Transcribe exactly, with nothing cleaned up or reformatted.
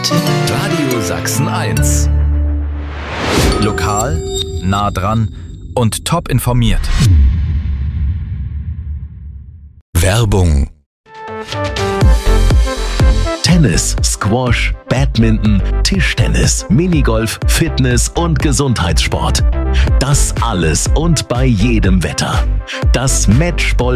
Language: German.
Radio Sachsen eins. Lokal, nah dran und top informiert. Werbung. Tennis, Squash, Badminton, Tischtennis, Minigolf, Fitness und Gesundheitssport. Das alles und bei jedem Wetter. Das Matchball